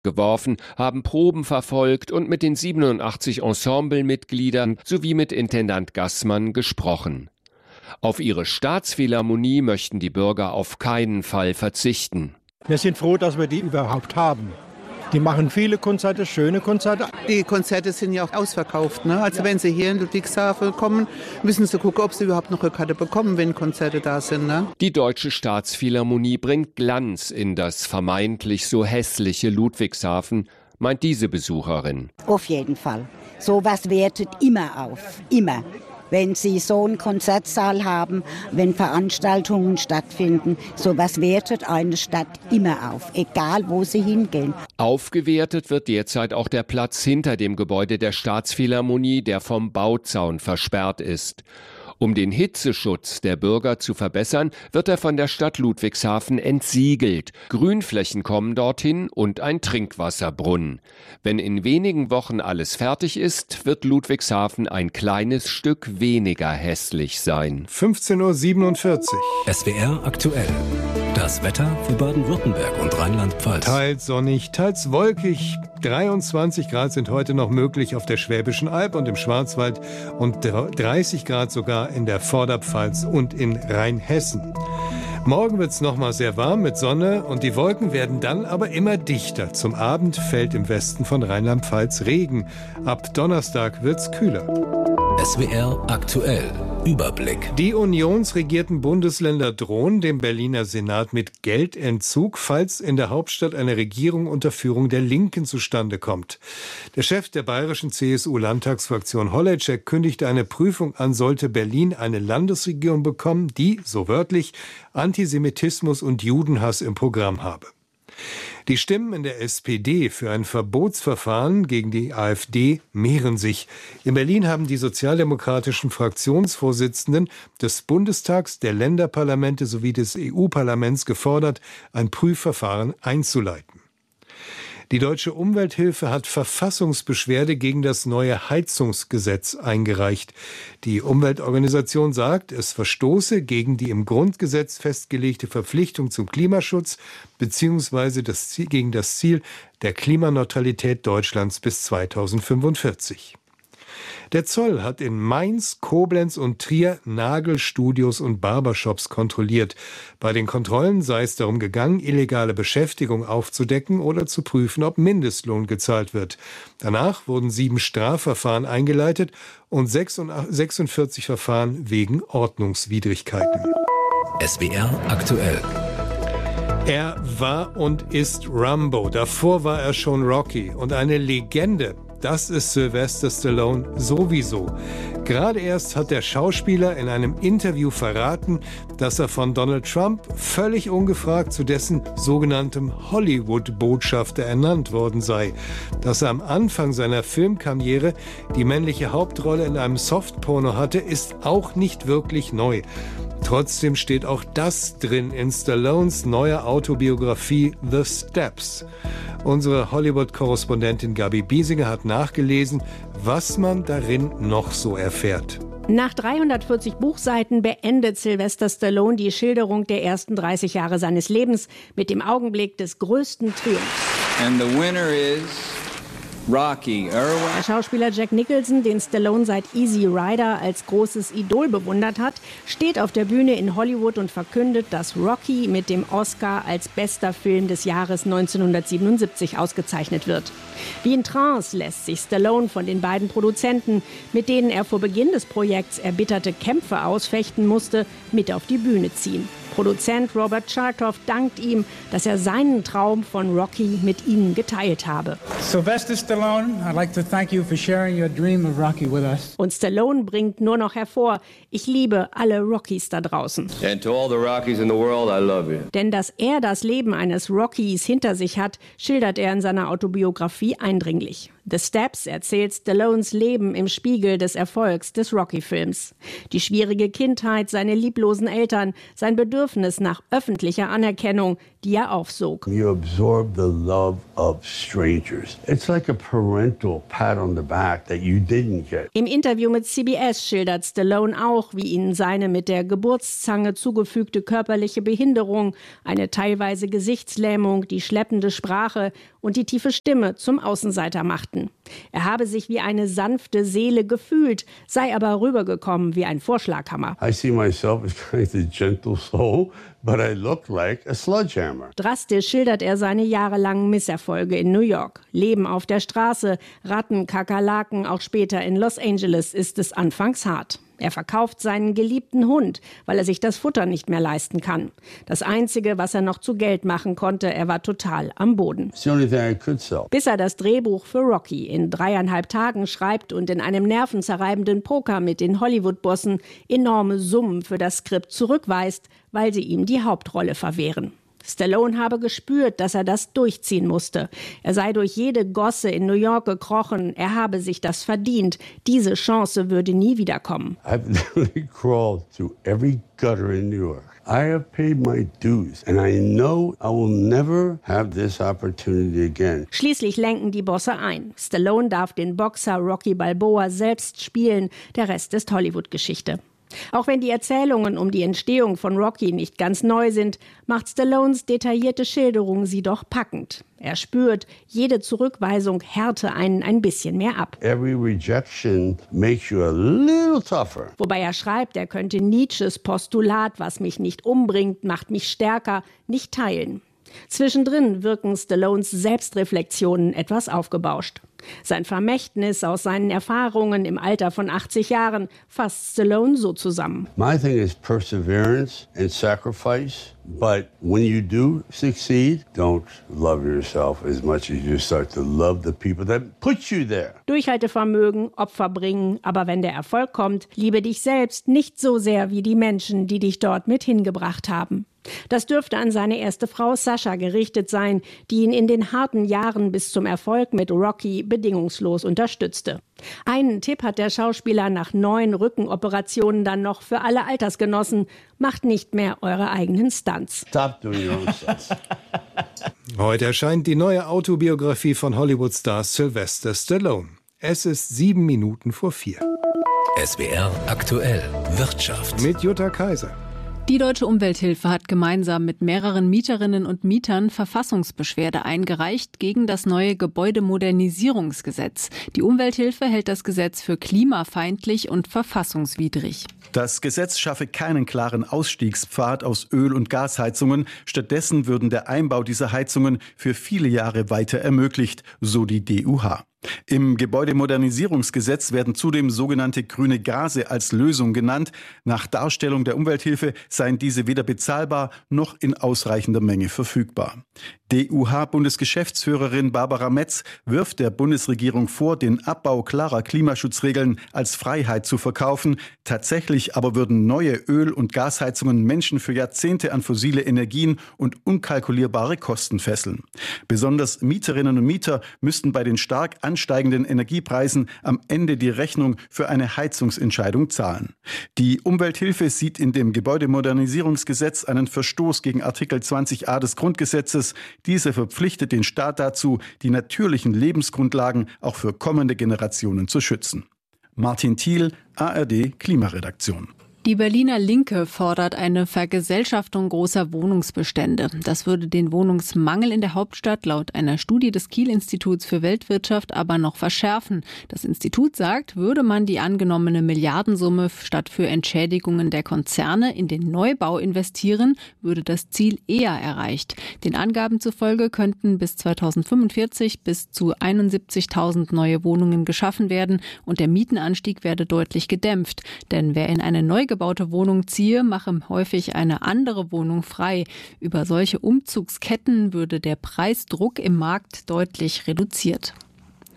geworfen, haben Proben verfolgt und mit den 87 Ensemblemitgliedern sowie mit Intendant Gassmann gesprochen. Auf ihre Staatsphilharmonie möchten die Bürger auf keinen Fall verzichten. Wir sind froh, dass wir die überhaupt haben. Die machen viele Konzerte, schöne Konzerte. Die Konzerte sind ja auch ausverkauft, ne? Also wenn Sie hier in Ludwigshafen kommen, müssen Sie gucken, ob Sie überhaupt noch eine Karte bekommen, wenn Konzerte da sind, ne? Die Deutsche Staatsphilharmonie bringt Glanz in das vermeintlich so hässliche Ludwigshafen, meint diese Besucherin. Auf jeden Fall. Sowas wertet immer auf, immer. Wenn Sie so einen Konzertsaal haben, wenn Veranstaltungen stattfinden, sowas wertet eine Stadt immer auf, egal wo sie hingehen. Aufgewertet wird derzeit auch der Platz hinter dem Gebäude der Staatsphilharmonie, der vom Bauzaun versperrt ist. Um den Hitzeschutz der Bürger zu verbessern, wird er von der Stadt Ludwigshafen entsiegelt. Grünflächen kommen dorthin und ein Trinkwasserbrunnen. Wenn in wenigen Wochen alles fertig ist, wird Ludwigshafen ein kleines Stück weniger hässlich sein. 15:47 Uhr. SWR aktuell. Das Wetter für Baden-Württemberg und Rheinland-Pfalz. Teils sonnig, teils wolkig. 23 Grad sind heute noch möglich auf der Schwäbischen Alb und im Schwarzwald und 30 Grad sogar in der Vorderpfalz und in Rheinhessen. Morgen wird es nochmal sehr warm mit Sonne und die Wolken werden dann aber immer dichter. Zum Abend fällt im Westen von Rheinland-Pfalz Regen. Ab Donnerstag wird es kühler. SWR aktuell. Überblick. Die unionsregierten Bundesländer drohen dem Berliner Senat mit Geldentzug, falls in der Hauptstadt eine Regierung unter Führung der Linken zustande kommt. Der Chef der bayerischen CSU-Landtagsfraktion Holeček kündigte eine Prüfung an, sollte Berlin eine Landesregierung bekommen, die, so wörtlich, Antisemitismus und Judenhass im Programm habe. Die Stimmen in der SPD für ein Verbotsverfahren gegen die AfD mehren sich. In Berlin haben die sozialdemokratischen Fraktionsvorsitzenden des Bundestags, der Länderparlamente sowie des EU-Parlaments gefordert, ein Prüfverfahren einzuleiten. Die Deutsche Umwelthilfe hat Verfassungsbeschwerde gegen das neue Heizungsgesetz eingereicht. Die Umweltorganisation sagt, es verstoße gegen die im Grundgesetz festgelegte Verpflichtung zum Klimaschutz bzw. gegen das Ziel der Klimaneutralität Deutschlands bis 2045. Der Zoll hat in Mainz, Koblenz und Trier Nagelstudios und Barbershops kontrolliert. Bei den Kontrollen sei es darum gegangen, illegale Beschäftigung aufzudecken oder zu prüfen, ob Mindestlohn gezahlt wird. Danach wurden 7 Strafverfahren eingeleitet und 46 Verfahren wegen Ordnungswidrigkeiten. SWR aktuell. Er war und ist Rambo. Davor war er schon Rocky und eine Legende. Das ist Sylvester Stallone sowieso. Gerade erst hat der Schauspieler in einem Interview verraten, dass er von Donald Trump völlig ungefragt zu dessen sogenanntem Hollywood-Botschafter ernannt worden sei. Dass er am Anfang seiner Filmkarriere die männliche Hauptrolle in einem Softporno hatte, ist auch nicht wirklich neu. Trotzdem steht auch das drin in Stallones neuer Autobiografie The Steps. Unsere Hollywood-Korrespondentin Gabi Biesinger hat nachgelesen, was man darin noch so erfährt. Nach 340 Buchseiten beendet Sylvester Stallone die Schilderung der ersten 30 Jahre seines Lebens mit dem Augenblick des größten Triumphs. And the winner is Rocky Irwin. Der Schauspieler Jack Nicholson, den Stallone seit Easy Rider als großes Idol bewundert hat, steht auf der Bühne in Hollywood und verkündet, dass Rocky mit dem Oscar als bester Film des Jahres 1977 ausgezeichnet wird. Wie in Trance lässt sich Stallone von den beiden Produzenten, mit denen er vor Beginn des Projekts erbitterte Kämpfe ausfechten musste, mit auf die Bühne ziehen. Produzent Robert Chartoff dankt ihm, dass er seinen Traum von Rocky mit ihnen geteilt habe. Sylvester Stallone, I'd like to thank you for sharing your dream of Rocky with us. Und Stallone bringt nur noch hervor, ich liebe alle Rockies da draußen. And to all the Rockies in the world, I love you. Denn dass er das Leben eines Rockies hinter sich hat, schildert er in seiner Autobiografie eindringlich. The Steps erzählt Stallones Leben im Spiegel des Erfolgs des Rocky-Films. Die schwierige Kindheit, seine lieblosen Eltern, sein Bedürfnis nach öffentlicher Anerkennung, die er aufsog. You absorb the love of strangers. It's like a parental pat on the back that you didn't get. Im Interview mit CBS schildert Stallone auch, wie ihn seine mit der Geburtszange zugefügte körperliche Behinderung, eine teilweise Gesichtslähmung, die schleppende Sprache und die tiefe Stimme zum Außenseiter machten. Er habe sich wie eine sanfte Seele gefühlt, sei aber rübergekommen wie ein Vorschlaghammer. I see myself as kind of a gentle soul, but I look like a sledgehammer. Drastisch schildert er seine jahrelangen Misserfolge in New York. Leben auf der Straße, Ratten, Kakerlaken, auch später in Los Angeles ist es anfangs hart. Er verkauft seinen geliebten Hund, weil er sich das Futter nicht mehr leisten kann. Das Einzige, was er noch zu Geld machen konnte, er war total am Boden. Bis er das Drehbuch für Rocky in 3,5 Tagen schreibt und in einem nervenzerreibenden Poker mit den Hollywood-Bossen enorme Summen für das Skript zurückweist, weil sie ihm die Hauptrolle verwehren. Stallone habe gespürt, dass er das durchziehen musste. Er sei durch jede Gosse in New York gekrochen. Er habe sich das verdient. Diese Chance würde nie wiederkommen. I've literally crawled through every gutter in New York. I have paid my dues and I know I will never have this opportunity again. Schließlich lenken die Bosse ein. Stallone darf den Boxer Rocky Balboa selbst spielen. Der Rest ist Hollywood-Geschichte. Auch wenn die Erzählungen um die Entstehung von Rocky nicht ganz neu sind, macht Stallones detaillierte Schilderung sie doch packend. Er spürt, jede Zurückweisung härte einen ein bisschen mehr ab. Every rejection makes you a little tougher. Wobei er schreibt, er könnte Nietzsches Postulat, was mich nicht umbringt, macht mich stärker, nicht teilen. Zwischendrin wirken Stallones Selbstreflexionen etwas aufgebauscht. Sein Vermächtnis aus seinen Erfahrungen im Alter von 80 Jahren fasst Stallone so zusammen. My thing is perseverance and sacrifice, but when you do succeed, don't love yourself as much as you start to love the people that put you there. Durchhaltevermögen, Opfer bringen, aber wenn der Erfolg kommt, liebe dich selbst nicht so sehr wie die Menschen, die dich dort mit hingebracht haben. Das dürfte an seine erste Frau Sasha gerichtet sein, die ihn in den harten Jahren bis zum Erfolg mit Rocky bedingungslos unterstützte. Einen Tipp hat der Schauspieler nach 9 Rückenoperationen dann noch für alle Altersgenossen: Macht nicht mehr eure eigenen Stunts. Stop doing your own stunts. Heute erscheint die neue Autobiografie von Hollywood-Star Sylvester Stallone. Es ist 7 Minuten vor 4. SWR aktuell Wirtschaft Mit Jutta Kaiser. Die Deutsche Umwelthilfe hat gemeinsam mit mehreren Mieterinnen und Mietern Verfassungsbeschwerde eingereicht gegen das neue Gebäudemodernisierungsgesetz. Die Umwelthilfe hält das Gesetz für klimafeindlich und verfassungswidrig. Das Gesetz schaffe keinen klaren Ausstiegspfad aus Öl- und Gasheizungen. Stattdessen würden der Einbau dieser Heizungen für viele Jahre weiter ermöglicht, so die DUH. Im Gebäudemodernisierungsgesetz werden zudem sogenannte grüne Gase als Lösung genannt. Nach Darstellung der Umwelthilfe seien diese weder bezahlbar noch in ausreichender Menge verfügbar. DUH-Bundesgeschäftsführerin Barbara Metz wirft der Bundesregierung vor, den Abbau klarer Klimaschutzregeln als Freiheit zu verkaufen. Tatsächlich aber würden neue Öl- und Gasheizungen Menschen für Jahrzehnte an fossile Energien und unkalkulierbare Kosten fesseln. Besonders Mieterinnen und Mieter müssten bei den stark ansteigenden Energiepreisen am Ende die Rechnung für eine Heizungsentscheidung zahlen. Die Umwelthilfe sieht in dem Gebäudemodernisierungsgesetz einen Verstoß gegen Artikel 20a des Grundgesetzes. Diese verpflichtet den Staat dazu, die natürlichen Lebensgrundlagen auch für kommende Generationen zu schützen. Martin Thiel, ARD Klimaredaktion. Die Berliner Linke fordert eine Vergesellschaftung großer Wohnungsbestände. Das würde den Wohnungsmangel in der Hauptstadt laut einer Studie des Kiel-Instituts für Weltwirtschaft aber noch verschärfen. Das Institut sagt, würde man die angenommene Milliardensumme statt für Entschädigungen der Konzerne in den Neubau investieren, würde das Ziel eher erreicht. Den Angaben zufolge könnten bis 2045 bis zu 71.000 neue Wohnungen geschaffen werden und der Mietenanstieg werde deutlich gedämpft. Denn wer in eine neu gebaute Wohnung ziehe, mache häufig eine andere Wohnung frei. Über solche Umzugsketten würde der Preisdruck im Markt deutlich reduziert.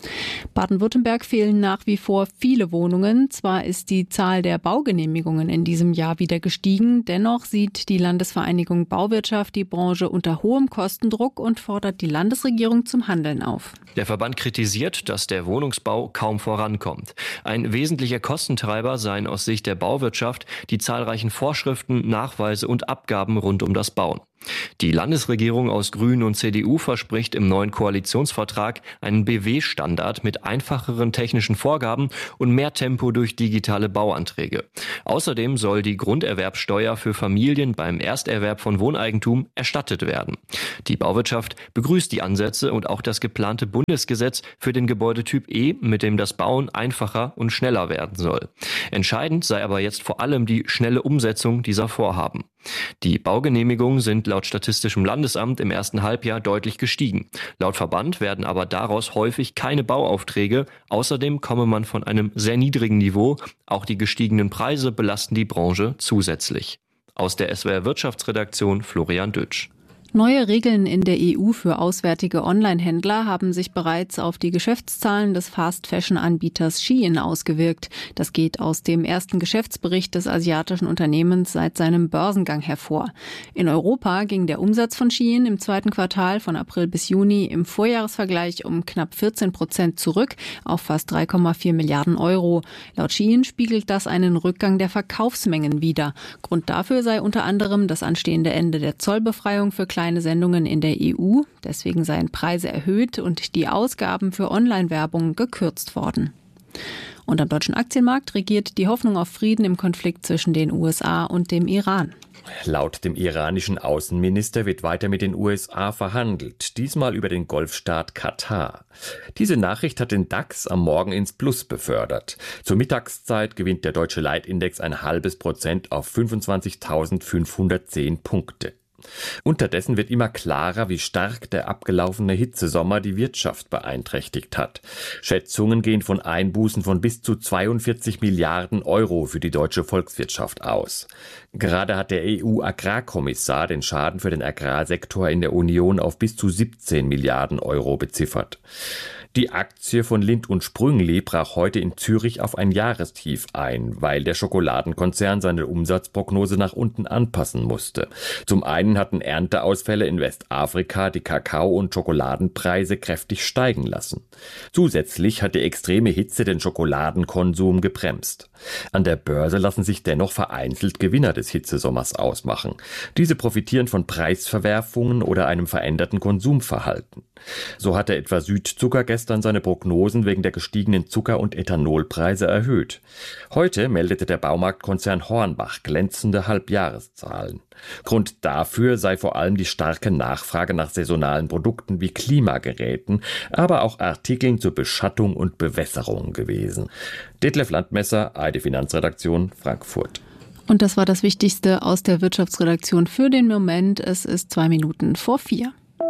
Baden-Württemberg fehlen nach wie vor viele Wohnungen. Zwar ist die Zahl der Baugenehmigungen in diesem Jahr wieder gestiegen, dennoch sieht die Landesvereinigung Bauwirtschaft die Branche unter hohem Kostendruck und fordert die Landesregierung zum Handeln auf. Der Verband kritisiert, dass der Wohnungsbau kaum vorankommt. Ein wesentlicher Kostentreiber seien aus Sicht der Bauwirtschaft die zahlreichen Vorschriften, Nachweise und Abgaben rund um das Bauen. Die Landesregierung aus Grünen und CDU verspricht im neuen Koalitionsvertrag einen BW-Standard mit einfacheren technischen Vorgaben und mehr Tempo durch digitale Bauanträge. Außerdem soll die Grunderwerbsteuer für Familien beim Ersterwerb von Wohneigentum erstattet werden. Die Bauwirtschaft begrüßt die Ansätze und auch das geplante Bundesgesetz für den Gebäudetyp E, mit dem das Bauen einfacher und schneller werden soll. Entscheidend sei aber jetzt vor allem die schnelle Umsetzung dieser Vorhaben. Die Baugenehmigungen sind laut Statistischem Landesamt im ersten Halbjahr deutlich gestiegen. Laut Verband werden aber daraus häufig keine Bauaufträge. Außerdem komme man von einem sehr niedrigen Niveau. Auch die gestiegenen Preise belasten die Branche zusätzlich. Aus der SWR Wirtschaftsredaktion Florian Dütsch. Neue Regeln in der EU für auswärtige Online-Händler haben sich bereits auf die Geschäftszahlen des Fast-Fashion-Anbieters Shein ausgewirkt. Das geht aus dem ersten Geschäftsbericht des asiatischen Unternehmens seit seinem Börsengang hervor. In Europa ging der Umsatz von Shein im zweiten Quartal von April bis Juni im Vorjahresvergleich um knapp 14% zurück auf fast 3,4 Milliarden Euro. Laut Shein spiegelt das einen Rückgang der Verkaufsmengen wider. Grund dafür sei unter anderem das anstehende Ende der Zollbefreiung für kleine Sendungen in der EU. Deswegen seien Preise erhöht und die Ausgaben für Online-Werbung gekürzt worden. Und am deutschen Aktienmarkt regiert die Hoffnung auf Frieden im Konflikt zwischen den USA und dem Iran. Laut dem iranischen Außenminister wird weiter mit den USA verhandelt, diesmal über den Golfstaat Katar. Diese Nachricht hat den DAX am Morgen ins Plus befördert. Zur Mittagszeit gewinnt der deutsche Leitindex 0,5% auf 25.510 Punkte. Unterdessen wird immer klarer, wie stark der abgelaufene Hitzesommer die Wirtschaft beeinträchtigt hat. Schätzungen gehen von Einbußen von bis zu 42 Milliarden Euro für die deutsche Volkswirtschaft aus. Gerade hat der EU-Agrarkommissar den Schaden für den Agrarsektor in der Union auf bis zu 17 Milliarden Euro beziffert. Die Aktie von Lindt & Sprüngli brach heute in Zürich auf ein Jahrestief ein, weil der Schokoladenkonzern seine Umsatzprognose nach unten anpassen musste. Zum einen hatten Ernteausfälle in Westafrika die Kakao- und Schokoladenpreise kräftig steigen lassen. Zusätzlich hat die extreme Hitze den Schokoladenkonsum gebremst. An der Börse lassen sich dennoch vereinzelt Gewinner des Hitzesommers ausmachen. Diese profitieren von Preisverwerfungen oder einem veränderten Konsumverhalten. So hatte etwa Südzucker gestern seine Prognosen wegen der gestiegenen Zucker- und Ethanolpreise erhöht. Heute meldete der Baumarktkonzern Hornbach glänzende Halbjahreszahlen. Grund dafür sei vor allem die starke Nachfrage nach saisonalen Produkten wie Klimageräten, aber auch Artikeln zur Beschattung und Bewässerung gewesen. Detlef Landmesser, ARD Finanzredaktion, Frankfurt. Und das war das Wichtigste aus der Wirtschaftsredaktion für den Moment. Es ist 2:02.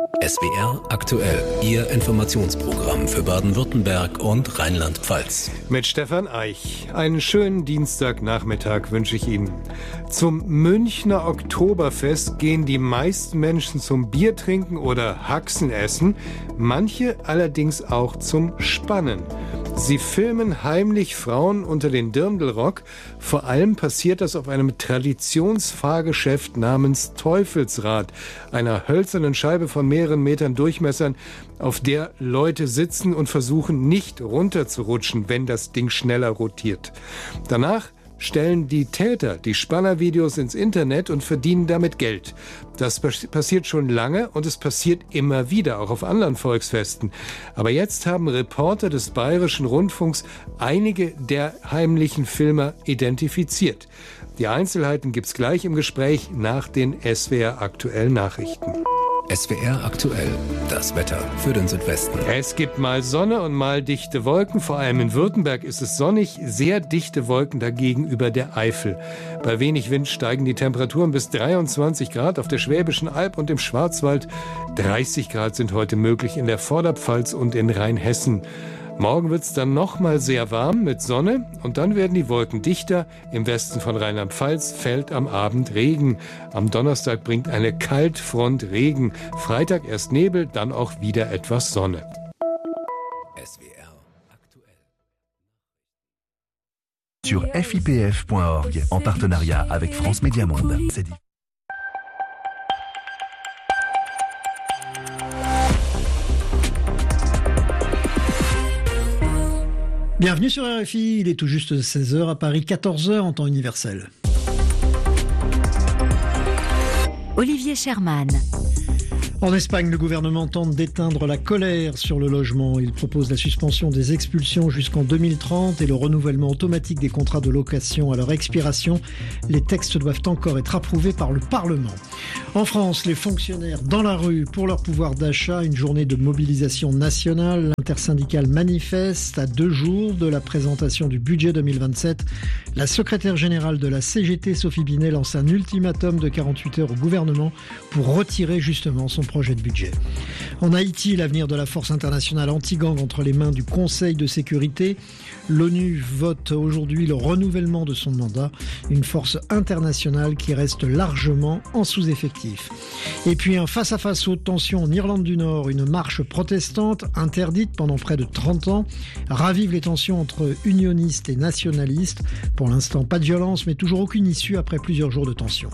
SWR aktuell, Ihr Informationsprogramm für Baden-Württemberg und Rheinland-Pfalz. Mit Stefan Eich. Einen schönen Dienstagnachmittag wünsche ich Ihnen. Zum Münchner Oktoberfest gehen die meisten Menschen zum Bier trinken oder Haxen essen, manche allerdings auch zum Spannen. Sie filmen heimlich Frauen unter den Dirndlrock. Vor allem passiert das auf einem Traditionsfahrgeschäft namens Teufelsrad, einer hölzernen Scheibe von mehreren Metern Durchmesser, auf der Leute sitzen und versuchen, nicht runterzurutschen, wenn das Ding schneller rotiert. Danach stellen die Täter die Spannervideos ins Internet und verdienen damit Geld. Das passiert schon lange und es passiert immer wieder, auch auf anderen Volksfesten. Aber jetzt haben Reporter des Bayerischen Rundfunks einige der heimlichen Filmer identifiziert. Die Einzelheiten gibt's gleich im Gespräch nach den SWR aktuellen Nachrichten. SWR aktuell, das Wetter für den Südwesten. Es gibt mal Sonne und mal dichte Wolken. Vor allem in Württemberg ist es sonnig, sehr dichte Wolken dagegen über der Eifel. Bei wenig Wind steigen die Temperaturen bis 23 Grad auf der Schwäbischen Alb und im Schwarzwald. 30 Grad sind heute möglich in der Vorderpfalz und in Rheinhessen. Morgen wird es dann nochmal sehr warm mit Sonne und dann werden die Wolken dichter. Im Westen von Rheinland-Pfalz fällt am Abend Regen. Am Donnerstag bringt eine Kaltfront Regen. Freitag erst Nebel, dann auch wieder etwas Sonne. SWR sur fipf.org en partenariat avec France Média Monde. Bienvenue sur RFI, il est tout juste 16h à Paris, 14h en temps universel. Olivier Sherman. En Espagne, le gouvernement tente d'éteindre la colère sur le logement. Il propose la suspension des expulsions jusqu'en 2030 et le renouvellement automatique des contrats de location à leur expiration. Les textes doivent encore être approuvés par le Parlement. En France, les fonctionnaires dans la rue pour leur pouvoir d'achat, une journée de mobilisation nationale. L'intersyndicale manifeste à 2 jours de la présentation du budget 2027. La secrétaire générale de la CGT, Sophie Binet, lance un ultimatum de 48 heures au gouvernement pour retirer justement son projet de budget. En Haïti, l'avenir de la force internationale anti-gang entre les mains du Conseil de sécurité. L'ONU vote aujourd'hui le renouvellement de son mandat, une force internationale qui reste largement en sous-effectif. Et puis un face-à-face haute tension en Irlande du Nord, une marche protestante interdite pendant près de 30 ans, ravive les tensions entre unionistes et nationalistes. Pour l'instant, pas de violence, mais toujours aucune issue après plusieurs jours de tension.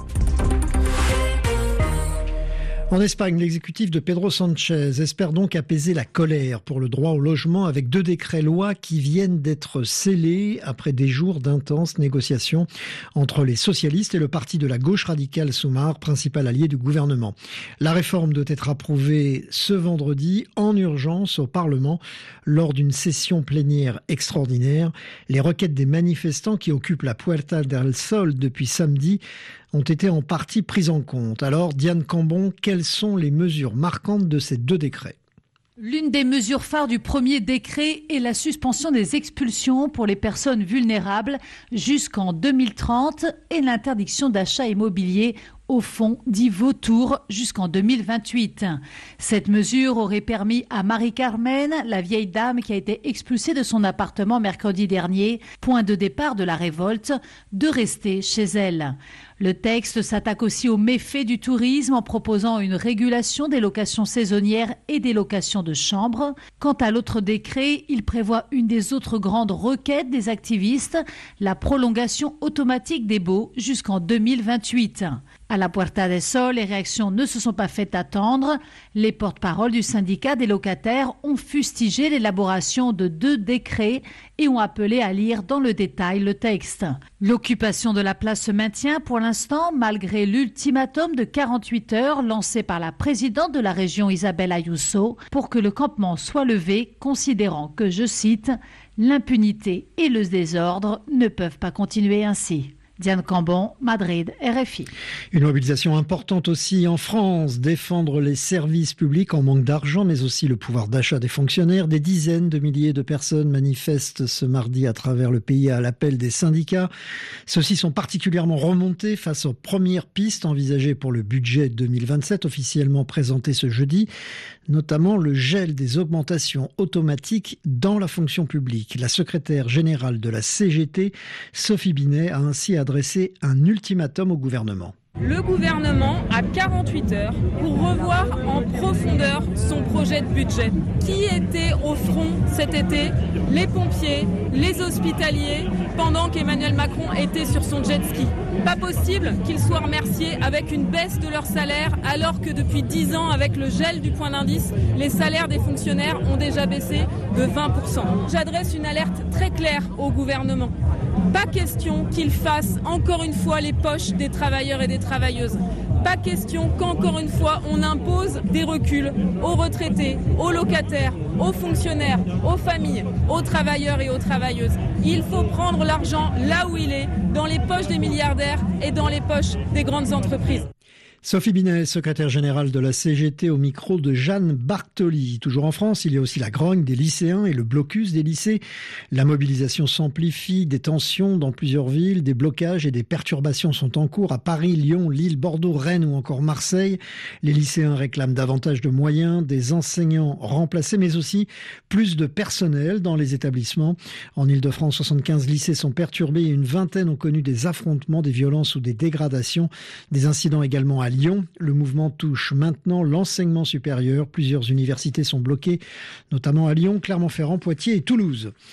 En Espagne, l'exécutif de Pedro Sánchez espère donc apaiser la colère pour le droit au logement avec 2 décrets-lois qui viennent d'être scellés après des jours d'intenses négociations entre les socialistes et le parti de la gauche radicale Sumar, principal allié du gouvernement. La réforme doit être approuvée ce vendredi en urgence au Parlement lors d'une session plénière extraordinaire. Les requêtes des manifestants qui occupent la Puerta del Sol depuis samedi ont été en partie prises en compte. Alors, Diane Cambon, quelles sont les mesures marquantes de ces 2 décrets ? L'une des mesures phares du premier décret est la suspension des expulsions pour les personnes vulnérables jusqu'en 2030 et l'interdiction d'achat immobilier au fonds dit vautour jusqu'en 2028. Cette mesure aurait permis à Marie-Carmen, la vieille dame qui a été expulsée de son appartement mercredi dernier, point de départ de la révolte, de rester chez elle. Le texte s'attaque aussi aux méfaits du tourisme en proposant une régulation des locations saisonnières et des locations de chambres. Quant à l'autre décret, il prévoit une des autres grandes requêtes des activistes, la prolongation automatique des baux jusqu'en 2028. À la Puerta del Sol, les réactions ne se sont pas faites attendre. Les porte-paroles du syndicat des locataires ont fustigé l'élaboration de 2 décrets et ont appelé à lire dans le détail le texte. L'occupation de la place se maintient pour l'instant malgré l'ultimatum de 48 heures lancé par la présidente de la région Isabel Ayuso pour que le campement soit levé, considérant que, je cite, « l'impunité et le désordre ne peuvent pas continuer ainsi ». Diane Cambon, Madrid, RFI. Une mobilisation importante aussi en France, défendre les services publics en manque d'argent, mais aussi le pouvoir d'achat des fonctionnaires. Des dizaines de milliers de personnes manifestent ce mardi à travers le pays à l'appel des syndicats. Ceux-ci sont particulièrement remontés face aux premières pistes envisagées pour le budget 2027, officiellement présenté ce jeudi, notamment le gel des augmentations automatiques dans la fonction publique. La secrétaire générale de la CGT, Sophie Binet, a ainsi adressé un ultimatum au gouvernement. Le gouvernement a 48 heures pour revoir en profondeur son projet de budget. Qui était au front cet été? Les pompiers, les hospitaliers, pendant qu'Emmanuel Macron était sur son jet ski. Pas possible qu'ils soient remerciés avec une baisse de leur salaire, alors que depuis 10 ans, avec le gel du point d'indice, les salaires des fonctionnaires ont déjà baissé de 20%. J'adresse une alerte très claire au gouvernement. Pas question qu'il fasse encore une fois les poches des travailleurs et des travailleuses. Pas question qu'encore une fois on impose des reculs aux retraités, aux locataires, aux fonctionnaires, aux familles, aux travailleurs et aux travailleuses. Il faut prendre l'argent là où il est, dans les poches des milliardaires et dans les poches des grandes entreprises. Sophie Binet, secrétaire générale de la CGT au micro de Jeanne Bartoli. Toujours en France, il y a aussi la grogne des lycéens et le blocus des lycées. La mobilisation s'amplifie, des tensions dans plusieurs villes, des blocages et des perturbations sont en cours à Paris, Lyon, Lille, Bordeaux, Rennes ou encore Marseille. Les lycéens réclament davantage de moyens, des enseignants remplacés, mais aussi plus de personnel dans les établissements. En Ile-de-France, 75 lycées sont perturbés et une vingtaine ont connu des affrontements, des violences ou des dégradations. Des incidents également à Lyon. Le mouvement touche maintenant l'enseignement supérieur. Plusieurs universités sont bloquées, notamment à Lyon, Clermont-Ferrand, Poitiers et Toulouse.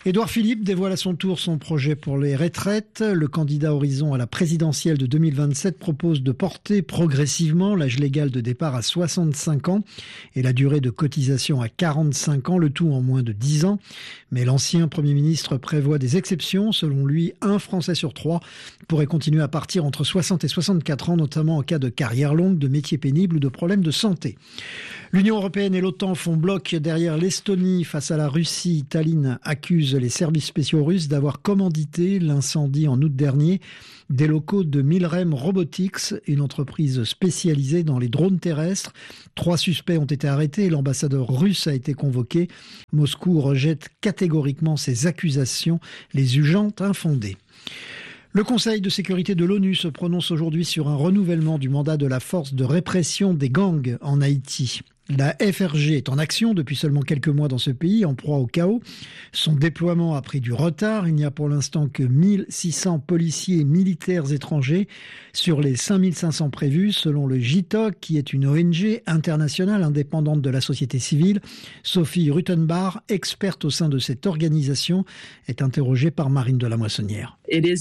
Édouard Philippe dévoile à son tour son projet pour les retraites. Le candidat Horizon à la présidentielle de 2027 propose de porter progressivement l'âge légal de départ à 65 ans et la durée de cotisation à 45 ans, le tout en moins de 10 ans. Mais l'ancien Premier ministre prévoit des exceptions. Selon lui, un Français sur 3 pourrait continuer à partir entre 60 et 64 ans, notamment en cas de carrière longue, de métiers pénibles ou de problèmes de santé. L'Union européenne et l'OTAN font bloc derrière l'Estonie face à la Russie. Tallinn accuse les services spéciaux russes d'avoir commandité l'incendie en août dernier des locaux de Milrem Robotics, une entreprise spécialisée dans les drones terrestres. 3 suspects ont été arrêtés et l'ambassadeur russe a été convoqué. Moscou rejette catégoriquement ces accusations, les jugeant infondées. Le Conseil de sécurité de l'ONU se prononce aujourd'hui sur un renouvellement du mandat de la force de répression des gangs en Haïti. La FRG est en action depuis seulement quelques mois dans ce pays, en proie au chaos. Son déploiement a pris du retard. Il n'y a pour l'instant que 1600 policiers et militaires étrangers sur les 5500 prévus, selon le JITOC, qui est une ONG internationale indépendante de la société civile. Sophie Ruttenbach, experte au sein de cette organisation, est interrogée par Marine de la Moissonnière.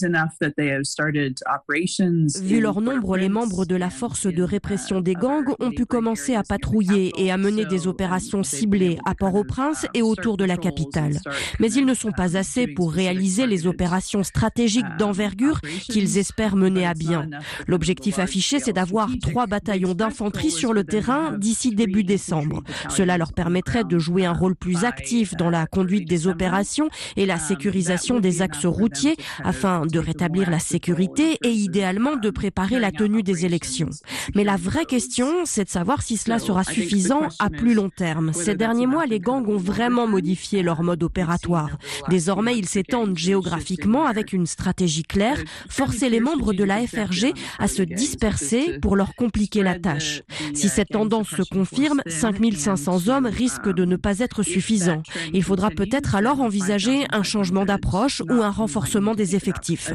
Vu leur nombre, les membres de la force de répression des gangs ont pu commencer à patrouiller et à mener des opérations ciblées à Port-au-Prince et autour de la capitale. Mais ils ne sont pas assez pour réaliser les opérations stratégiques d'envergure qu'ils espèrent mener à bien. L'objectif affiché, c'est d'avoir 3 bataillons d'infanterie sur le terrain d'ici début décembre. Cela leur permettrait de jouer un rôle plus actif dans la conduite des opérations et la sécurisation des axes routiers afin de rétablir la sécurité et idéalement de préparer la tenue des élections. Mais la vraie question, c'est de savoir si cela sera suffisant à plus long terme. Ces derniers mois, les gangs ont vraiment modifié leur mode opératoire. Désormais, ils s'étendent géographiquement avec une stratégie claire, forcer les membres de la FRG à se disperser pour leur compliquer la tâche. Si cette tendance se confirme, 5500 hommes risquent de ne pas être suffisants. Il faudra peut-être alors envisager un changement d'approche ou un renforcement des effectifs.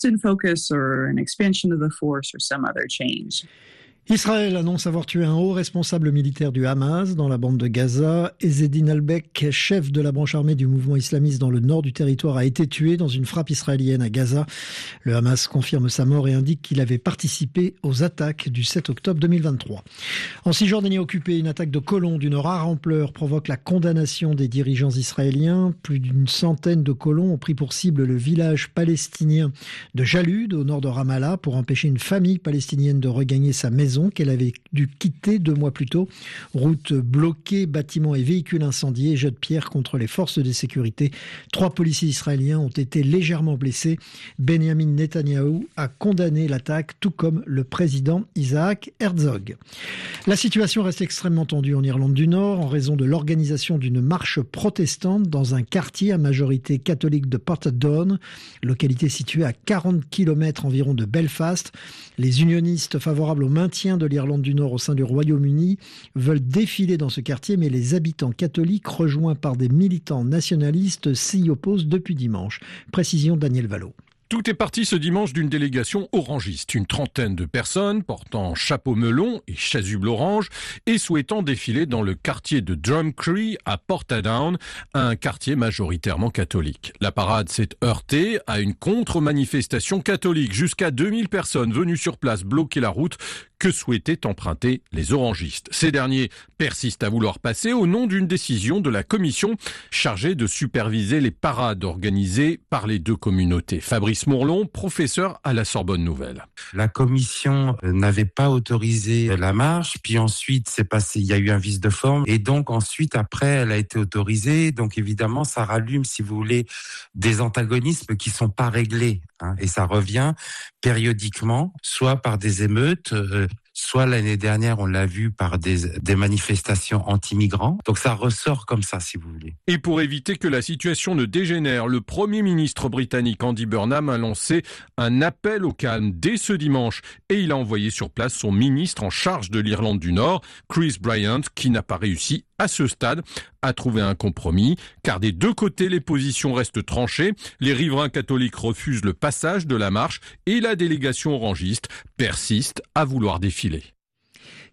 Israël annonce avoir tué un haut responsable militaire du Hamas dans la bande de Gaza. Ezzedine Albek, chef de la branche armée du mouvement islamiste dans le nord du territoire, a été tué dans une frappe israélienne à Gaza. Le Hamas confirme sa mort et indique qu'il avait participé aux attaques du 7 octobre 2023. En Cisjordanie occupée, une attaque de colons d'une rare ampleur provoque la condamnation des dirigeants israéliens. Plus d'une centaine de colons ont pris pour cible le village palestinien de Jalud, au nord de Ramallah, pour empêcher une famille palestinienne de regagner sa maison qu'elle avait dû quitter 2 mois plus tôt. Route bloquée, bâtiments et véhicules incendiés, jets de pierre contre les forces de sécurité. 3 policiers israéliens ont été légèrement blessés. Benjamin Netanyahou a condamné l'attaque, tout comme le président Isaac Herzog. La situation reste extrêmement tendue en Irlande du Nord en raison de l'organisation d'une marche protestante dans un quartier à majorité catholique de Portadown, localité située à 40 km environ de Belfast. Les unionistes favorables au maintien de l'Irlande du Nord au sein du Royaume-Uni veulent défiler dans ce quartier, mais les habitants catholiques, rejoints par des militants nationalistes, s'y opposent depuis dimanche. Précision Daniel Vallot. Tout est parti ce dimanche d'une délégation orangiste, une trentaine de personnes portant chapeau melon et chasuble orange et souhaitant défiler dans le quartier de Drumcree à Portadown, un quartier majoritairement catholique. La parade s'est heurtée à une contre-manifestation catholique. Jusqu'à 2000 personnes venues sur place bloquer la route que souhaitaient emprunter les orangistes. Ces derniers persistent à vouloir passer au nom d'une décision de la commission chargée de superviser les parades organisées par les 2 communautés. Fabrice Mourlon, professeur à la Sorbonne Nouvelle. La commission n'avait pas autorisé la marche, puis ensuite il y a eu un vice de forme, et donc ensuite après elle a été autorisée. Donc évidemment ça rallume, si vous voulez, des antagonismes qui sont pas réglés, et ça revient périodiquement, soit par des émeutes, soit l'année dernière, on l'a vu par des manifestations anti-migrants. Donc ça ressort comme ça, si vous voulez. Et pour éviter que la situation ne dégénère, le Premier ministre britannique Andy Burnham a lancé un appel au calme dès ce dimanche. Et il a envoyé sur place son ministre en charge de l'Irlande du Nord, Chris Bryant, qui n'a pas réussi à ce stade à trouver un compromis, car des 2 côtés, les positions restent tranchées. Les riverains catholiques refusent le passage de la marche et la délégation orangiste persiste à vouloir défiler.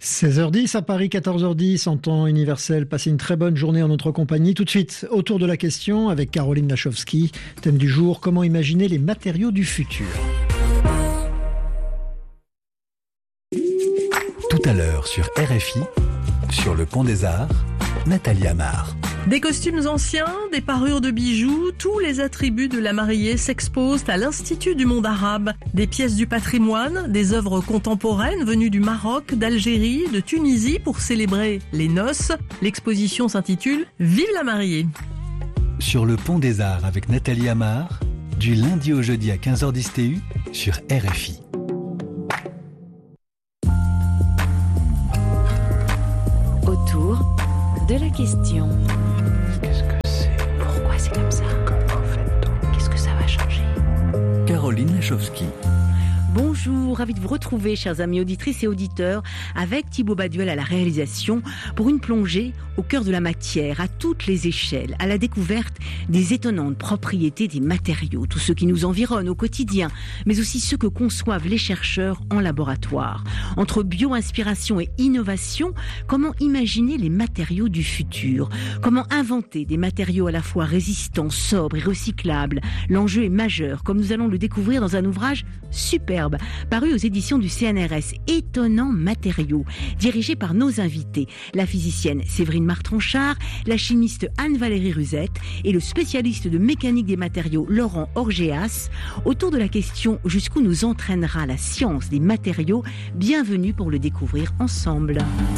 16h10 à Paris, 14h10 en temps universel. Passez une très bonne journée en notre compagnie. Tout de suite, autour de la question avec Caroline Lachowski. Thème du jour, comment imaginer les matériaux du futur. Tout à l'heure sur RFI, sur le Pont des Arts, Nathalie Amar. Des costumes anciens, des parures de bijoux, tous les attributs de la mariée s'exposent à l'Institut du monde arabe. Des pièces du patrimoine, des œuvres contemporaines venues du Maroc, d'Algérie, de Tunisie pour célébrer les noces. L'exposition s'intitule « Vive la mariée ». Sur le Pont des Arts avec Nathalie Amar, du lundi au jeudi à 15h10 TU sur RFI. Autour de la question. Qu'est-ce que c'est ? Pourquoi c'est comme ça ? Comment fait-on ? Qu'est-ce que ça va changer ? Caroline Lachowski. Bonjour, ravi de vous retrouver, chers amis auditrices et auditeurs, avec Thibaut Baduel à la réalisation, pour une plongée au cœur de la matière, à toutes les échelles, à la découverte des étonnantes propriétés des matériaux, tous ceux qui nous environnent au quotidien, mais aussi ceux que conçoivent les chercheurs en laboratoire. Entre bio-inspiration et innovation, comment imaginer les matériaux du futur ? Comment inventer des matériaux à la fois résistants, sobres et recyclables ? L'enjeu est majeur, comme nous allons le découvrir dans un ouvrage superbe, paru aux éditions du CNRS, Étonnants matériaux, dirigé par nos invités, la physicienne Séverine Martranchard, la chimiste Anne-Valérie Ruzette et le spécialiste de mécanique des matériaux Laurent Orgeas, autour de la question jusqu'où nous entraînera la science des matériaux. Bienvenue pour le découvrir ensemble.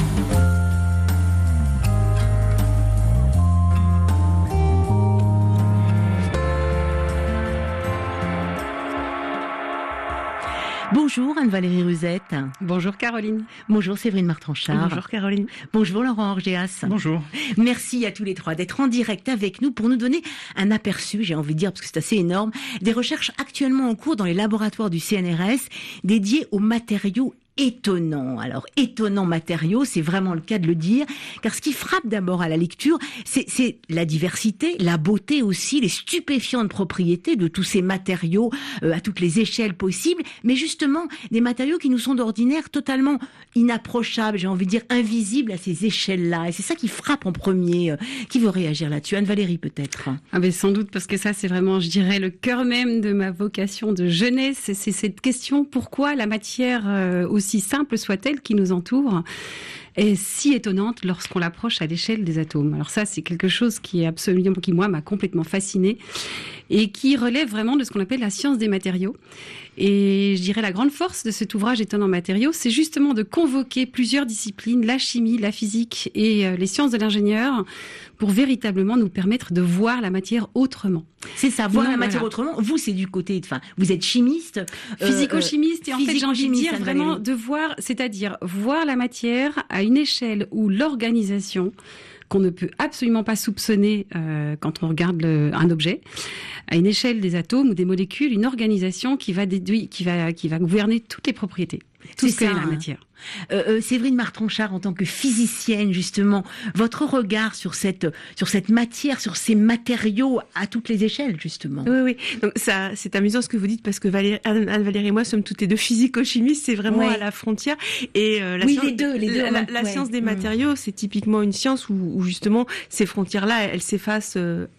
Bonjour Anne-Valérie Ruzette. Bonjour Caroline. Bonjour Séverine Martranchard. Bonjour Caroline. Bonjour Laurent Orgeas. Bonjour. Merci à tous les trois d'être en direct avec nous pour nous donner un aperçu, j'ai envie de dire, parce que c'est assez énorme, des recherches actuellement en cours dans les laboratoires du CNRS dédiées aux matériaux étonnant. Alors, étonnants matériaux, c'est vraiment le cas de le dire, car ce qui frappe d'abord à la lecture, c'est la diversité, la beauté aussi, les stupéfiantes propriétés de tous ces matériaux à toutes les échelles possibles, mais justement, des matériaux qui nous sont d'ordinaire totalement inapprochables, j'ai envie de dire invisibles à ces échelles-là. Et c'est ça qui frappe en premier. Qui veut réagir là-dessus ? Anne-Valérie, peut-être. Ah ben sans doute, parce que ça, c'est vraiment, je dirais, le cœur même de ma vocation de jeunesse. C'est cette question, pourquoi la matière aussi simple soit-elle qui nous entoure est si étonnante lorsqu'on l'approche à l'échelle des atomes. Alors ça, c'est quelque chose qui est absolument, qui moi m'a complètement fascinée et qui relève vraiment de ce qu'on appelle la science des matériaux. Et je dirais la grande force de cet ouvrage Étonnants matériaux, c'est justement de convoquer plusieurs disciplines, la chimie, la physique et les sciences de l'ingénieur, pour véritablement nous permettre de voir la matière autrement. C'est ça, voir la matière autrement. Vous, c'est du côté, vous êtes chimiste, physico-chimiste, et en fait, j'ai envie de dire vraiment de voir, c'est-à-dire voir la matière à une échelle où l'organisation, qu'on ne peut absolument pas soupçonner quand on regarde un objet, à une échelle des atomes ou des molécules, une organisation qui va gouverner toutes les propriétés. Tout ce qu'est la matière. Séverine Martranchard, en tant que physicienne, justement, votre regard sur cette matière, sur ces matériaux à toutes les échelles, justement. Oui. Donc ça, c'est amusant ce que vous dites, parce que Anne-Valérie et moi sommes toutes les deux physico-chimistes, c'est vraiment à la frontière. Et la science des matériaux, c'est typiquement une science où justement ces frontières-là, elles s'effacent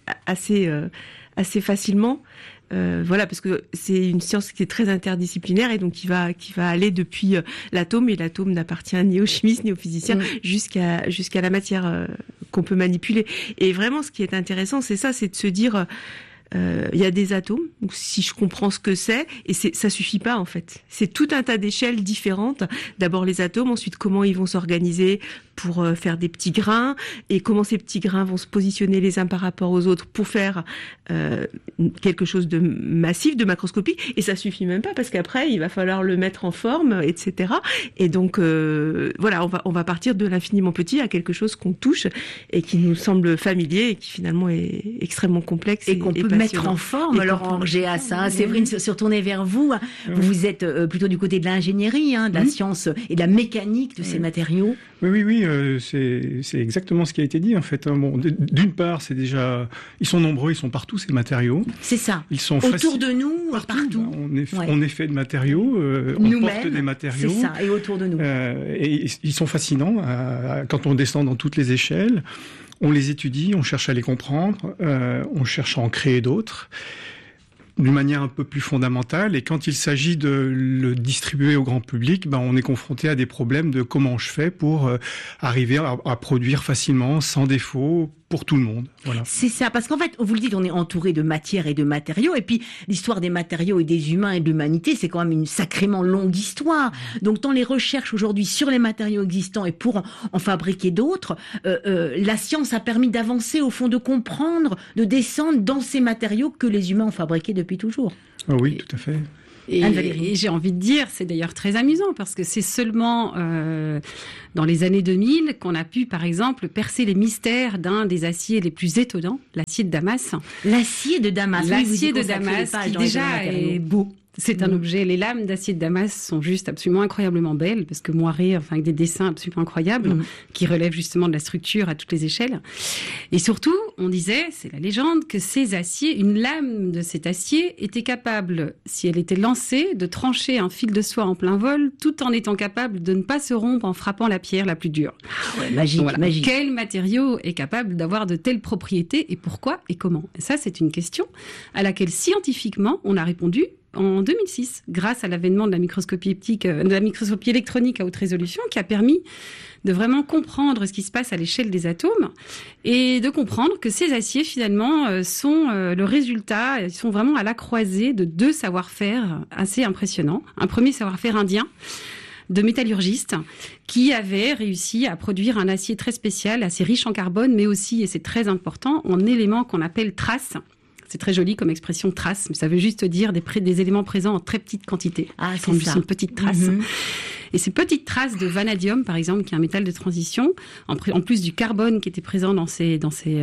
assez facilement. Voilà, parce que c'est une science qui est très interdisciplinaire et donc qui va aller depuis l'atome, et l'atome n'appartient ni aux chimistes ni aux physiciens jusqu'à la matière qu'on peut manipuler. Et vraiment, ce qui est intéressant, c'est ça, c'est de se dire il y a des atomes, donc si je comprends ce que c'est, et ça suffit pas en fait. C'est tout un tas d'échelles différentes. D'abord les atomes, ensuite comment ils vont s'organiser pour faire des petits grains, et comment ces petits grains vont se positionner les uns par rapport aux autres pour faire quelque chose de massif, de macroscopique. Et ça suffit même pas, parce qu'après il va falloir le mettre en forme, etc. Et donc voilà, on va partir de l'infiniment petit à quelque chose qu'on touche et qui nous semble familier et qui finalement est extrêmement complexe et qu'on peut mettre en forme. Laurent Orgeas, Séverine, se retourner vers vous. Vous êtes plutôt du côté de l'ingénierie, de la science et de la mécanique de ces matériaux. Oui, c'est exactement ce qui a été dit en fait. Bon, d'une part, c'est déjà, ils sont nombreux, ils sont partout ces matériaux. C'est ça. Ils sont autour de nous, partout. On est fait de matériaux, on porte des matériaux. C'est ça, et autour de nous. Et ils sont fascinants quand on descend dans toutes les échelles. On les étudie, on cherche à les comprendre, on cherche à en créer d'autres d'une manière un peu plus fondamentale. Et quand il s'agit de le distribuer au grand public, on est confronté à des problèmes de comment je fais pour arriver à produire facilement, sans défaut, pour tout le monde. Voilà. C'est ça, parce qu'en fait, vous le dites, on est entouré de matière et de matériaux, et puis l'histoire des matériaux et des humains et de l'humanité, c'est quand même une sacrément longue histoire. Donc dans les recherches aujourd'hui sur les matériaux existants et pour en fabriquer d'autres, la science a permis d'avancer, au fond, de comprendre, de descendre dans ces matériaux que les humains ont fabriqués depuis toujours. Ah oui, tout à fait. Et j'ai envie de dire, c'est d'ailleurs très amusant parce que c'est seulement dans les années 2000 qu'on a pu, par exemple, percer les mystères d'un des aciers les plus étonnants, l'acier de Damas. L'acier de Damas. L'acier de Damas, qui déjà est beau. C'est un objet. Les lames d'acier de Damas sont juste absolument incroyablement belles, parce que moirées, avec des dessins absolument incroyables, qui relèvent justement de la structure à toutes les échelles. Et surtout, on disait, c'est la légende, que ces aciers, une lame de cet acier était capable, si elle était lancée, de trancher un fil de soie en plein vol, tout en étant capable de ne pas se rompre en frappant la pierre la plus dure. Ah ouais, magique, voilà. Magique. Quel matériau est capable d'avoir de telles propriétés, et pourquoi et comment? Et ça, c'est une question à laquelle scientifiquement, on a répondu en 2006, grâce à l'avènement de la microscopie optique, de la microscopie électronique à haute résolution, qui a permis de vraiment comprendre ce qui se passe à l'échelle des atomes et de comprendre que ces aciers, finalement, sont le résultat, ils sont vraiment à la croisée de deux savoir-faire assez impressionnants. Un premier savoir-faire indien, de métallurgistes qui avaient réussi à produire un acier très spécial, assez riche en carbone, mais aussi, et c'est très important, en éléments qu'on appelle traces. C'est très joli comme expression trace, mais ça veut juste dire des éléments présents en très petite quantité. Ah, c'est ça. Une petite trace. Et ces petites traces de vanadium, par exemple, qui est un métal de transition, en plus du carbone qui était présent dans ces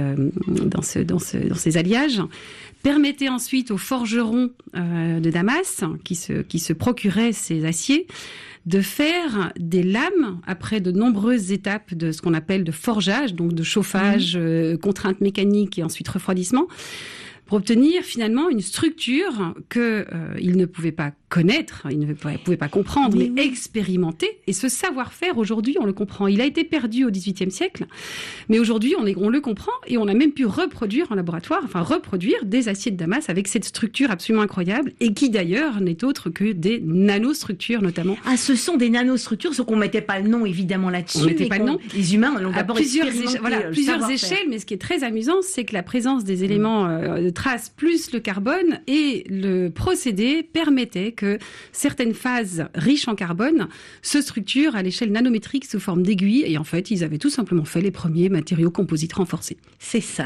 alliages, permettaient ensuite aux forgerons de Damas, qui se procuraient ces aciers, de faire des lames après de nombreuses étapes de ce qu'on appelle de forgeage, donc de chauffage, contraintes mécaniques et ensuite refroidissement, pour obtenir finalement une structure que il ne pouvait pas connaître, il ne pouvait pas comprendre, mais expérimenter. Et ce savoir-faire, aujourd'hui, on le comprend. Il a été perdu au XVIIIe siècle, mais aujourd'hui, on le comprend et on a même pu reproduire en laboratoire, reproduire des aciers de Damas avec cette structure absolument incroyable et qui d'ailleurs n'est autre que des nanostructures notamment. Ah, ce sont des nanostructures, ce qu'on mettait pas le nom évidemment là-dessus. On mettait pas le nom. Les humains l'ont d'abord expérimenté. Plusieurs échelles, mais ce qui est très amusant, c'est que la présence des éléments de traces plus le carbone et le procédé permettait que certaines phases riches en carbone se structurent à l'échelle nanométrique sous forme d'aiguilles. Et en fait, ils avaient tout simplement fait les premiers matériaux composites renforcés. C'est ça.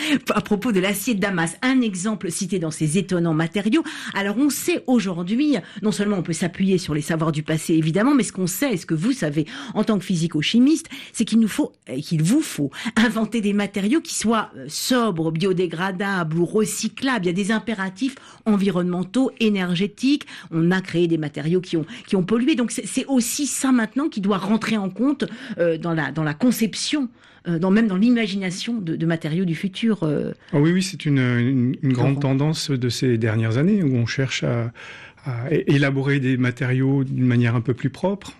À propos de l'acier de Damas, un exemple cité dans ces étonnants matériaux. Alors, on sait aujourd'hui, non seulement on peut s'appuyer sur les savoirs du passé, évidemment, mais ce qu'on sait, et ce que vous savez en tant que physico-chimiste, c'est qu'il vous faut inventer des matériaux qui soient sobres, biodégradables ou recyclables. Il y a des impératifs environnementaux, énergétiques. On a créé des matériaux qui ont pollué. Donc c'est aussi ça maintenant qui doit rentrer en compte dans la conception, même dans l'imagination de matériaux du futur. Oui, c'est une grande tendance de ces dernières années où on cherche à élaborer des matériaux d'une manière un peu plus propre,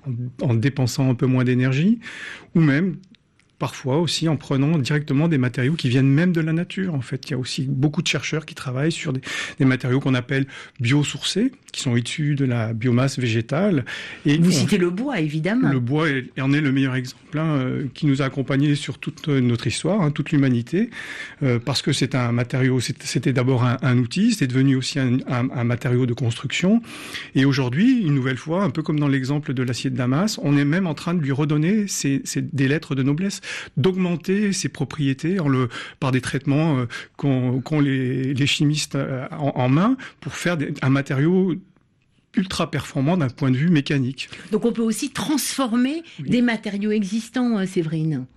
en dépensant un peu moins d'énergie, ou même parfois aussi en prenant directement des matériaux qui viennent même de la nature. En fait, il y a aussi beaucoup de chercheurs qui travaillent sur des matériaux qu'on appelle biosourcés, qui sont issus de la biomasse végétale. Et vous citez le bois, évidemment. Le bois en est le meilleur exemple, qui nous a accompagnés sur toute notre histoire, toute l'humanité, parce que c'est un matériau, c'était d'abord un outil, c'est devenu aussi un matériau de construction. Et aujourd'hui, une nouvelle fois, un peu comme dans l'exemple de l'acier de Damas, on est même en train de lui redonner des lettres de noblesse, d'augmenter ses propriétés par des traitements qu'ont les chimistes en main pour faire un matériau ultra performant d'un point de vue mécanique. Donc on peut aussi transformer des matériaux existants, Séverine.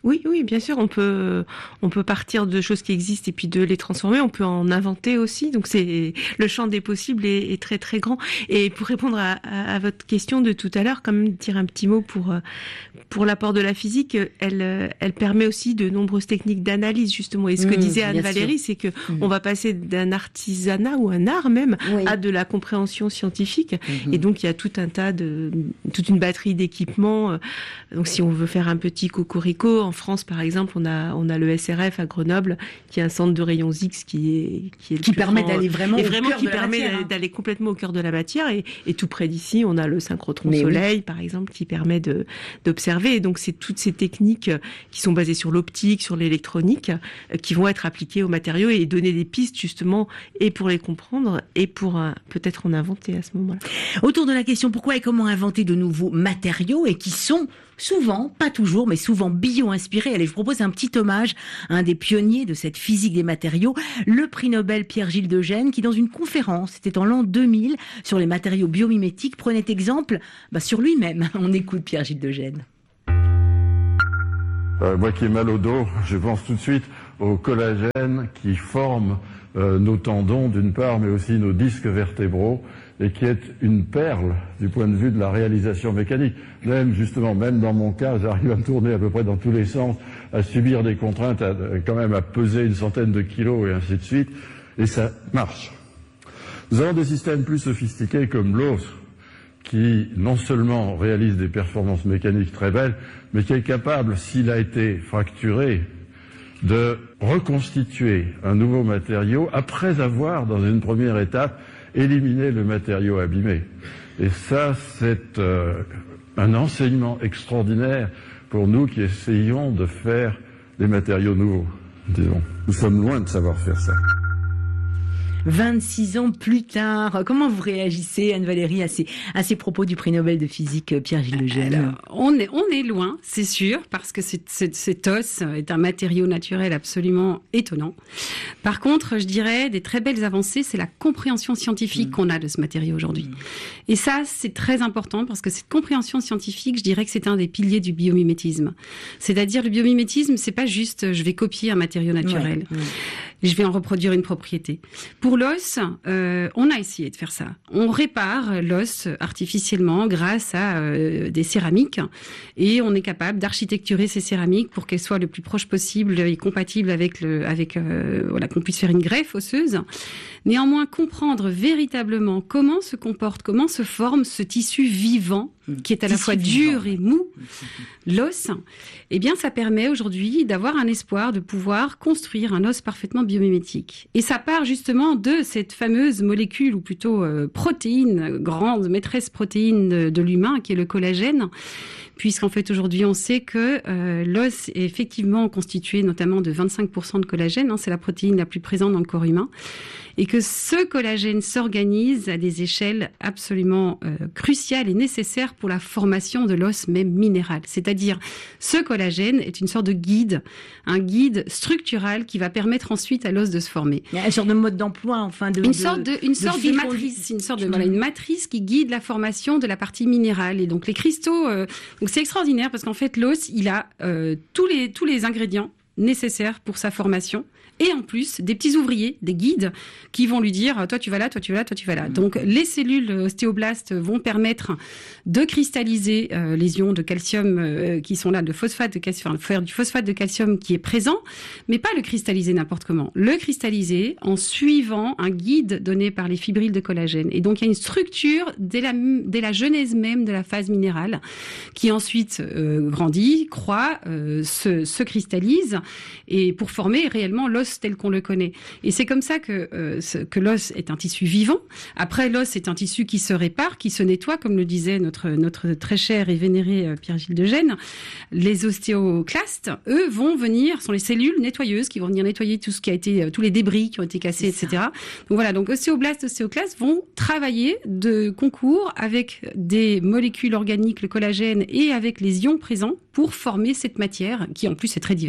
Oui, bien sûr, on peut partir de choses qui existent et puis de les transformer. On peut en inventer aussi. Donc le champ des possibles est très très grand. Et pour répondre à votre question de tout à l'heure, quand même dire un petit mot pour l'apport de la physique, elle permet aussi de nombreuses techniques d'analyse justement. Et ce que disait Anne-Valérie, c'est que on va passer d'un artisanat ou un art même à de la compréhension scientifique. Et donc il y a toute une batterie d'équipements. Donc si on veut faire un petit cocorico, en France par exemple, on a le SRF à Grenoble, qui est un centre de rayons X qui permet d'aller vraiment au cœur qui de la permet matière, d'aller complètement au cœur de la matière. Et tout près d'ici, on a le synchrotron soleil par exemple, qui permet d'observer. Et donc c'est toutes ces techniques qui sont basées sur l'optique, sur l'électronique, qui vont être appliquées aux matériaux et donner des pistes justement, et pour les comprendre et pour peut-être en inventer à ce moment-là. Autour de la question pourquoi et comment inventer de nouveaux matériaux et qui sont souvent, pas toujours, mais souvent bio-inspirés. Allez, je propose un petit hommage à un des pionniers de cette physique des matériaux, le prix Nobel Pierre-Gilles de Gennes, qui dans une conférence, c'était en l'an 2000, sur les matériaux biomimétiques, prenait exemple sur lui-même. On écoute Pierre-Gilles de Gennes. Moi qui ai mal au dos, je pense tout de suite au collagène qui forme nos tendons d'une part, mais aussi nos disques vertébraux, et qui est une perle du point de vue de la réalisation mécanique. Même dans mon cas, j'arrive à me tourner à peu près dans tous les sens, à subir des contraintes, quand même à peser une centaine de kilos et ainsi de suite, et ça marche. Nous avons des systèmes plus sophistiqués comme l'os, qui non seulement réalise des performances mécaniques très belles, mais qui est capable, s'il a été fracturé, de reconstituer un nouveau matériau après avoir, dans une première étape, éliminé le matériau abîmé. Et ça, c'est un enseignement extraordinaire pour nous qui essayons de faire des matériaux nouveaux, disons. Nous sommes loin de savoir faire ça. 26 ans plus tard, comment vous réagissez, Anne-Valérie, à ces propos du prix Nobel de physique Pierre-Gilles de Gennes? On est loin, c'est sûr, parce que cet os est un matériau naturel absolument étonnant. Par contre, je dirais, des très belles avancées, c'est la compréhension scientifique qu'on a de ce matériau aujourd'hui. Et ça, c'est très important, parce que cette compréhension scientifique, je dirais que c'est un des piliers du biomimétisme. C'est-à-dire, le biomimétisme, c'est pas juste, je vais copier un matériau naturel. Je vais en reproduire une propriété. Pour l'os, on a essayé de faire ça. On répare l'os artificiellement grâce à des céramiques et on est capable d'architecturer ces céramiques pour qu'elles soient le plus proches possible et compatibles avec qu'on puisse faire une greffe osseuse. Néanmoins, comprendre véritablement comment se comporte, comment se forme ce tissu vivant qui est à la fois dur et mou, l'os, eh bien, ça permet aujourd'hui d'avoir un espoir de pouvoir construire un os parfaitement biomimétique. Et ça part justement de cette fameuse molécule, ou plutôt protéine, grande maîtresse protéine de l'humain, qui est le collagène, puisqu'en fait aujourd'hui on sait que l'os est effectivement constitué notamment de 25% de collagène, c'est la protéine la plus présente dans le corps humain, et que ce collagène s'organise à des échelles absolument cruciales et nécessaires pour la formation de l'os même minéral. C'est-à-dire, ce collagène est une sorte de guide, un guide structural qui va permettre ensuite à l'os de se former. Une sorte de mode d'emploi, enfin une sorte de matrice, une matrice qui guide la formation de la partie minérale. Et donc les cristaux, donc c'est extraordinaire parce qu'en fait l'os, il a tous les ingrédients nécessaires pour sa formation. Et en plus, des petits ouvriers, des guides, qui vont lui dire, toi tu vas là, toi tu vas là, toi tu vas là. Donc les cellules ostéoblastes vont permettre de cristalliser les ions de calcium qui sont là, de phosphate de calcium, faire du phosphate de calcium qui est présent, mais pas le cristalliser n'importe comment. Le cristalliser en suivant un guide donné par les fibrilles de collagène. Et donc il y a une structure dès la genèse même de la phase minérale, qui ensuite grandit, croît, se cristallise, et pour former réellement l'os tel qu'on le connaît. Et c'est comme ça que l'os est un tissu vivant. Après, l'os est un tissu qui se répare, qui se nettoie, comme le disait notre très cher et vénéré Pierre-Gilles de Gennes. Les ostéoclastes, eux, sont les cellules nettoyeuses qui vont venir nettoyer tout ce qui a été, tous les débris qui ont été cassés, etc. Donc voilà, donc ostéoblastes, ostéoclastes vont travailler de concours avec des molécules organiques, le collagène, et avec les ions présents pour former cette matière, qui en plus est très diverse,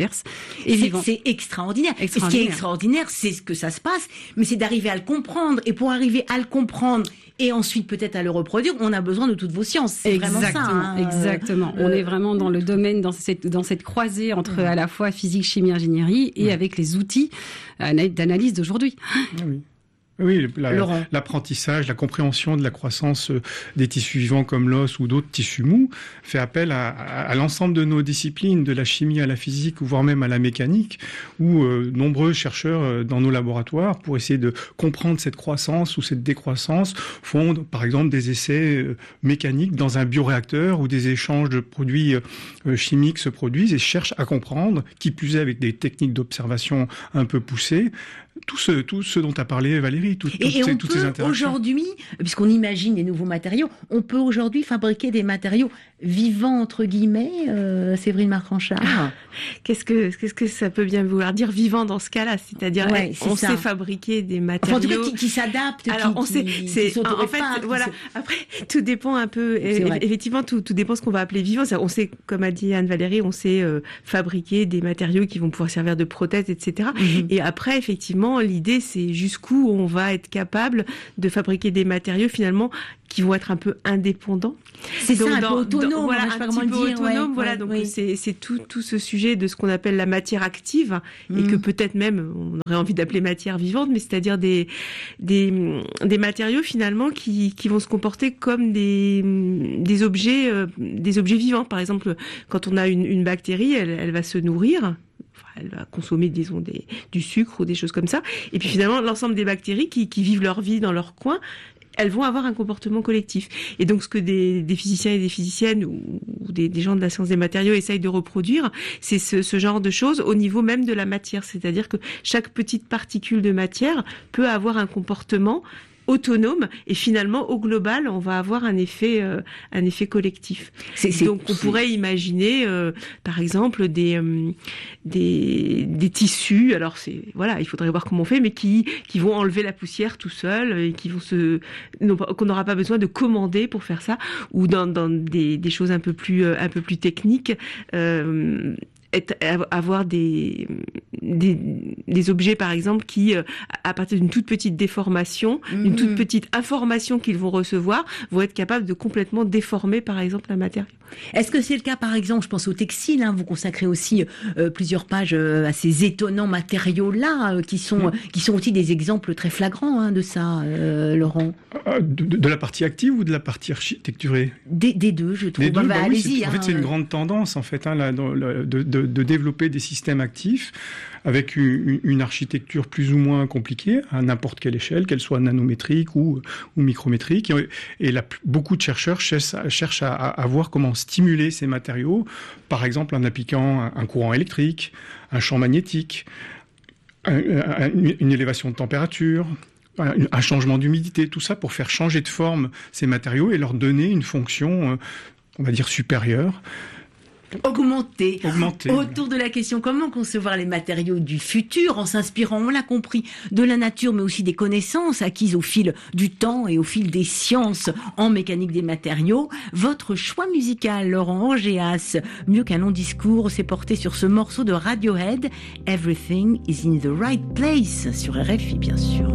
et vivant. C'est extraordinaire. Et ce qui est extraordinaire, c'est ce que ça se passe, mais c'est d'arriver à le comprendre. Et pour arriver à le comprendre et ensuite peut-être à le reproduire, on a besoin de toutes vos sciences. C'est vraiment ça. Hein. Exactement. On est vraiment dans le domaine, dans cette croisée entre à la fois physique, chimie, ingénierie et avec les outils d'analyse d'aujourd'hui. Oui. Oui, l'apprentissage, la compréhension de la croissance des tissus vivants comme l'os ou d'autres tissus mous fait appel à l'ensemble de nos disciplines, de la chimie à la physique, voire même à la mécanique, où nombreux chercheurs dans nos laboratoires, pour essayer de comprendre cette croissance ou cette décroissance, font par exemple des essais mécaniques dans un bioréacteur où des échanges de produits chimiques se produisent et cherchent à comprendre, qui plus est avec des techniques d'observation un peu poussées, tout ce dont a parlé Valérie, toutes ces interactions. Aujourd'hui, puisqu'on imagine des nouveaux matériaux, on peut aujourd'hui fabriquer des matériaux vivants, entre guillemets, Séverine Martranchard. Qu'est-ce que ça peut bien vouloir dire vivant dans ce cas-là? C'est-à-dire, on sait fabriquer des matériaux... Enfin, en tout cas, qui s'adaptent, alors, en fait, voilà. Après, tout dépend un peu... Effectivement, tout dépend de ce qu'on va appeler vivant. On sait, comme a dit Anne-Valérie, on sait fabriquer des matériaux qui vont pouvoir servir de prothèses, etc. Et après, effectivement, l'idée, c'est jusqu'où on va être capable de fabriquer des matériaux, finalement, qui vont être un peu indépendants. C'est ça, un peu autonome. Voilà, un petit peu autonome. Voilà, donc c'est tout ce sujet de ce qu'on appelle la matière active, et que peut-être même, on aurait envie d'appeler matière vivante, mais c'est-à-dire des matériaux, finalement, qui vont se comporter comme des objets vivants. Par exemple, quand on a une bactérie, elle va se nourrir. Elle va consommer, disons, du sucre ou des choses comme ça. Et puis finalement, l'ensemble des bactéries qui vivent leur vie dans leur coin, elles vont avoir un comportement collectif. Et donc, ce que des physiciens et des physiciennes ou des gens de la science des matériaux essayent de reproduire, c'est ce genre de choses au niveau même de la matière. C'est-à-dire que chaque petite particule de matière peut avoir un comportement autonome, et finalement au global on va avoir un effet collectif. Donc on pourrait imaginer par exemple des tissus, alors il faudrait voir comment on fait, mais qui vont enlever la poussière tout seuls et qui vont qu'on n'aura pas besoin de commander pour faire ça, ou dans des choses un peu plus techniques, avoir des objets, par exemple, qui, à partir d'une toute petite déformation, d'une toute petite information qu'ils vont recevoir, vont être capables de complètement déformer, par exemple, un matériau. Est-ce que c'est le cas, par exemple, je pense au textile, vous consacrez aussi plusieurs pages à ces étonnants matériaux-là, qui sont aussi des exemples très flagrants de ça, Laurent. De la partie active ou de la partie architecturée? Des deux, je trouve. Allez-y. En fait, c'est une grande tendance, en fait, de développer des systèmes actifs avec une architecture plus ou moins compliquée à n'importe quelle échelle, qu'elle soit nanométrique ou micrométrique. Et beaucoup de chercheurs cherchent à voir comment stimuler ces matériaux, par exemple en appliquant un courant électrique, un champ magnétique, une élévation de température, un changement d'humidité, tout ça pour faire changer de forme ces matériaux et leur donner une fonction, on va dire, supérieure. Augmenter. Autour de la question comment concevoir les matériaux du futur en s'inspirant, on l'a compris, de la nature mais aussi des connaissances acquises au fil du temps et au fil des sciences en mécanique des matériaux. Votre choix musical, Laurent Angéas, mieux qu'un long discours, s'est porté sur ce morceau de Radiohead, Everything is in the right place, sur RFI bien sûr.